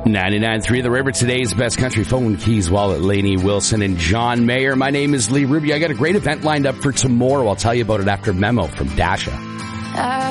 99.3 The River, today's best country phone keys, Wallet, Lainey Wilson, and John Mayer. My name is Lee Ruby. I got a great event lined up for tomorrow. I'll tell you about it after Memo from Dasha.